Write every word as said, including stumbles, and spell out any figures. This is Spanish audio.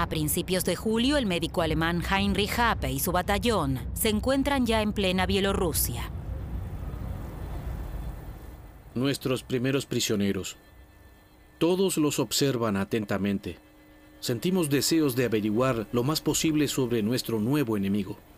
A principios de julio, el médico alemán Heinrich Happe y su batallón se encuentran ya en plena Bielorrusia. Nuestros primeros prisioneros. Todos los observan atentamente. Sentimos deseos de averiguar lo más posible sobre nuestro nuevo enemigo.